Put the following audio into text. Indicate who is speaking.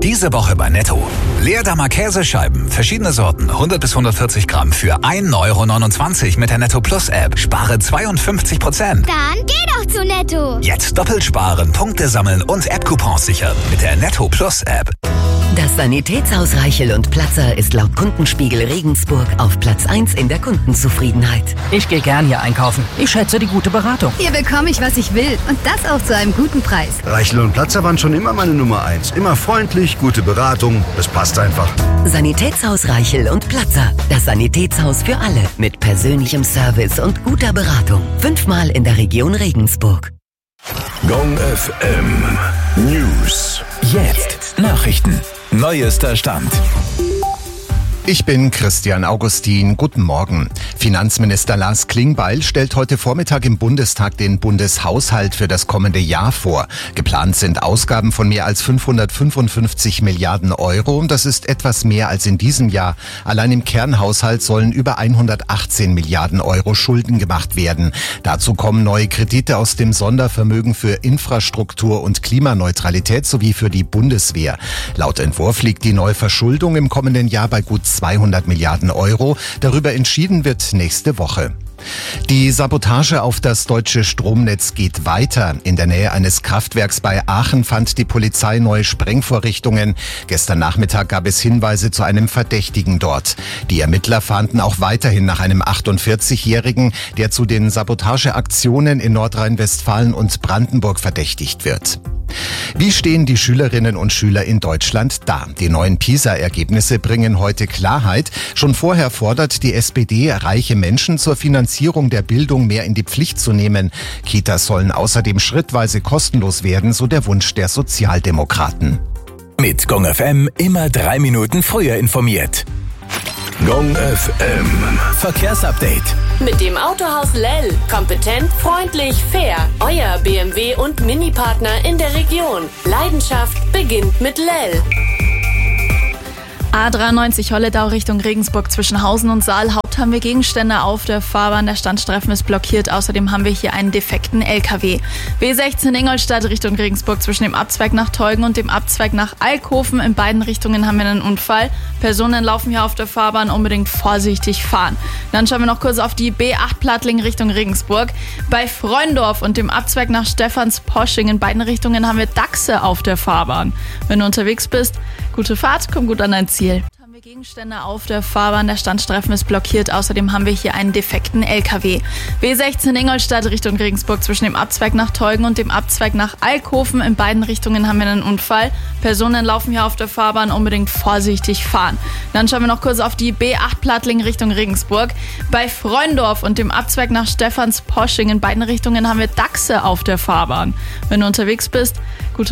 Speaker 1: Diese Woche bei Netto. Leerdammer Käsescheiben, verschiedene Sorten, 100 bis 140 Gramm für 1,29 € mit der Netto Plus App. Spare 52%.
Speaker 2: Dann geh doch zu Netto.
Speaker 1: Jetzt doppelt sparen, Punkte sammeln und App-Coupons sichern mit der Netto Plus App.
Speaker 3: Das Sanitätshaus Reichel und Platzer ist laut Kundenspiegel Regensburg auf Platz 1 in der Kundenzufriedenheit.
Speaker 4: Ich gehe gern hier einkaufen. Ich schätze die gute Beratung.
Speaker 5: Hier bekomme ich, was ich will. Und das auch zu einem guten Preis.
Speaker 6: Reichel und Platzer waren schon immer meine Nummer 1. Immer freundlich, gute Beratung. Das passt einfach.
Speaker 3: Sanitätshaus Reichel und Platzer. Das Sanitätshaus für alle. Mit persönlichem Service und guter Beratung. 5-mal in der Region Regensburg.
Speaker 7: Gong FM News. Jetzt Nachrichten. Neuester Stand.
Speaker 8: Ich bin Christian Augustin. Guten Morgen. Finanzminister Lars Klingbeil stellt heute Vormittag im Bundestag den Bundeshaushalt für das kommende Jahr vor. Geplant sind Ausgaben von mehr als 555 Milliarden Euro. Das ist etwas mehr als in diesem Jahr. Allein im Kernhaushalt sollen über 118 Milliarden Euro Schulden gemacht werden. Dazu kommen neue Kredite aus dem Sondervermögen für Infrastruktur und Klimaneutralität sowie für die Bundeswehr. Laut Entwurf liegt die Neuverschuldung im kommenden Jahr bei gut 200 Milliarden Euro. Darüber entschieden wird nächste Woche. Die Sabotage auf das deutsche Stromnetz geht weiter. In der Nähe eines Kraftwerks bei Aachen fand die Polizei neue Sprengvorrichtungen. Gestern Nachmittag gab es Hinweise zu einem Verdächtigen dort. Die Ermittler fahnden auch weiterhin nach einem 48-Jährigen, der zu den Sabotageaktionen in Nordrhein-Westfalen und Brandenburg verdächtigt wird. Wie stehen die Schülerinnen und Schüler in Deutschland da? Die neuen PISA-Ergebnisse bringen heute Klarheit. Schon vorher fordert die SPD, reiche Menschen zur Finanzierung der Bildung mehr in die Pflicht zu nehmen. Kitas sollen außerdem schrittweise kostenlos werden, so der Wunsch der Sozialdemokraten.
Speaker 7: Mit Gong FM immer 3 Minuten früher informiert. Gong FM Verkehrsupdate.
Speaker 9: Mit dem Autohaus Lell. Kompetent, freundlich, fair. Euer BMW- und Mini-Partner in der Region. Leidenschaft beginnt mit Lell.
Speaker 10: A93 Holledau Richtung Regensburg zwischen Hausen und Saalhaupt haben wir Gegenstände auf der Fahrbahn. Der Standstreifen ist blockiert. Außerdem haben wir hier einen defekten LKW. B16 Ingolstadt Richtung Regensburg zwischen dem Abzweig nach Teugen und dem Abzweig nach Alkofen. In beiden Richtungen haben wir einen Unfall. Personen laufen hier auf der Fahrbahn, unbedingt vorsichtig fahren. Dann schauen wir noch kurz auf die B8 Plattling Richtung Regensburg. Bei Freundorf und dem Abzweig nach Stephansposching in beiden Richtungen haben wir Dachse auf der Fahrbahn. Wenn du unterwegs bist, gute Fahrt, komm gut an dein Ziel. Haben wir Gegenstände auf der Fahrbahn, der Standstreifen ist blockiert. Außerdem haben wir hier einen defekten LKW. B16 Ingolstadt Richtung Regensburg zwischen dem Abzweig nach Teugen und dem Abzweig nach Alkofen. In beiden Richtungen haben wir einen Unfall. Personen laufen hier auf der Fahrbahn, unbedingt vorsichtig fahren. Dann schauen wir noch kurz auf die B8 Plattling Richtung Regensburg. Bei Freundorf und dem Abzweig nach Stephansposching in beiden Richtungen haben wir Dachse auf der Fahrbahn. Wenn du unterwegs bist, gute